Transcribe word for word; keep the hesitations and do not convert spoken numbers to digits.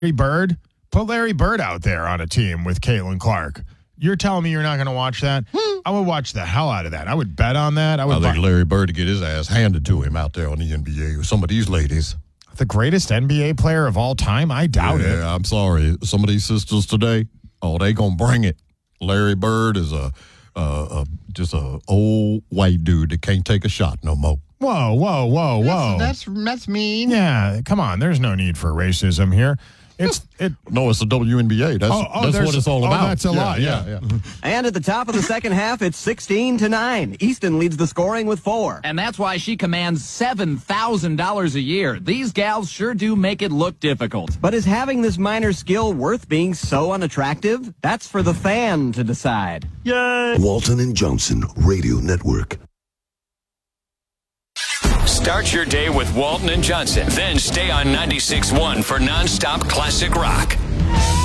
Larry Bird? Put Larry Bird out there on a team with Caitlin Clark. You're telling me you're not going to watch that? I would watch the hell out of that. I would bet on that. I would. I think buy- Larry Bird to get his ass handed to him out there on the N B A with some of these ladies. The greatest N B A player of all time? I doubt yeah, it. I'm sorry. Some of these sisters today, oh, they going to bring it. Larry Bird is a, a, a just a old white dude that can't take a shot no more. Whoa, whoa, whoa, whoa. That's, that's, that's mean. Yeah, come on. There's no need for racism here. It's it. No, it's the W N B A. That's, Oh, oh, that's there's- what it's all oh, about. that's a yeah, lot, yeah. yeah. And at the top of the second half, it's sixteen to nine. Easton leads the scoring with four. And that's why she commands seven thousand dollars a year. These gals sure do make it look difficult. But is having this minor skill worth being so unattractive? That's for the fan to decide. Yay! Walton and Johnson Radio Network. Start your day with Walton and Johnson. Then stay on ninety-six point one for nonstop classic rock.